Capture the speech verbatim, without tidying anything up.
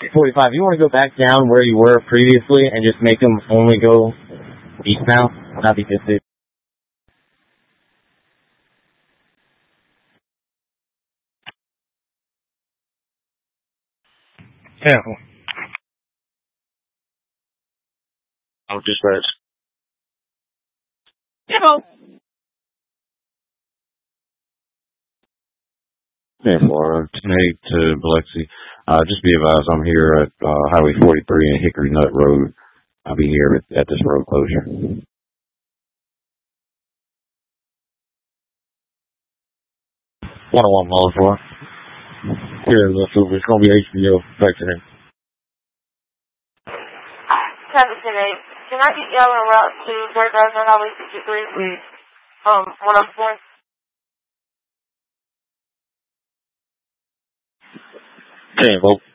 forty-five, you want to go back down where you were previously and just make them only go eastbound? That'd be good too. Yeah. I'll dispatch. Yeah. ten four, ten eight to Biloxi. Uh, just be advised, I'm here at uh, Highway forty-three and Hickory Nut Road. I'll be here at, at this road closure. one oh one mile four. Here, let's over. It's going to be H B O. Back to him. seven eight. Can I get y'all en route to Third Drive Highway sixty-three, please? Um, one oh four. ten, vote.